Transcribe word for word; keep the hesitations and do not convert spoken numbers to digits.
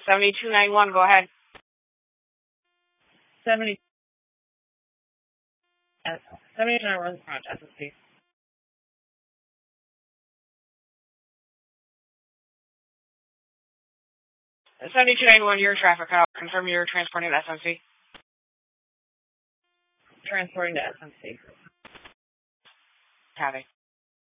seventy-two ninety-one, go ahead. seventy, seventy-two ninety-one front, S S P. seventy-two ninety-one, your traffic cut off. Confirm you're transporting to S M C. Transporting to S M C. Copy.